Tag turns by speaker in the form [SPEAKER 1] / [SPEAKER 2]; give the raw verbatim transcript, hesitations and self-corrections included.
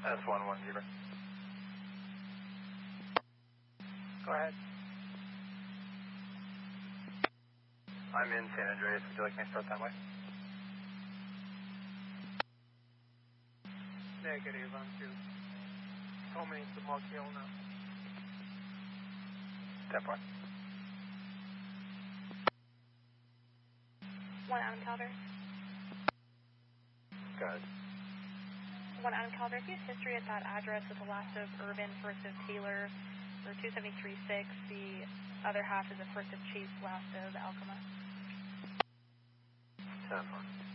[SPEAKER 1] S one one zero.
[SPEAKER 2] Go ahead.
[SPEAKER 1] I'm in San Andreas. Would you like me to start that way?
[SPEAKER 2] Negative, I'm two. Told me it's the Mark Hill now.
[SPEAKER 1] ten four.
[SPEAKER 3] One Adam Calder.
[SPEAKER 1] Go ahead.
[SPEAKER 3] One Adam Calder. If you have history at that address with the last of Irvin, first of Taylor, or two seven three six, the other half is the first of Chase, last of Alcama.
[SPEAKER 1] ten four.